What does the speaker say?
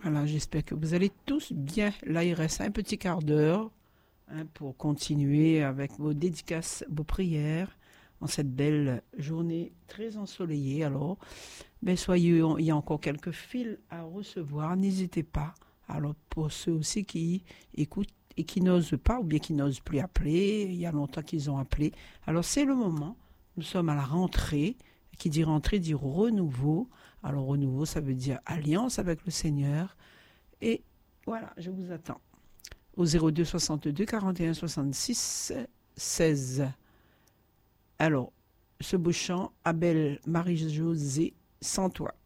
Voilà, j'espère que vous allez tous bien. Là, il reste un petit quart d'heure pour continuer avec vos dédicaces, vos prières en cette belle journée très ensoleillée. Alors, ben soyez, il y a encore quelques fils à recevoir, n'hésitez pas. Alors, pour ceux aussi qui écoutent et qui n'osent pas ou bien qui n'osent plus appeler, il y a longtemps qu'ils ont appelé. Alors, c'est le moment. Nous sommes à la rentrée. Qui dit rentrée dit renouveau. Alors, renouveau, ça veut dire alliance avec le Seigneur. Et voilà, je vous attends au 02 62 41 66 16. Alors, ce beau chant, Abel Marie-Josée, sans toi.